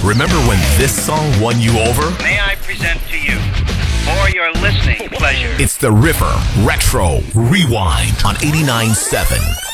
Remember when this song won you over? May I present to you, for your listening pleasure, It's the River Retro Rewind on 89.7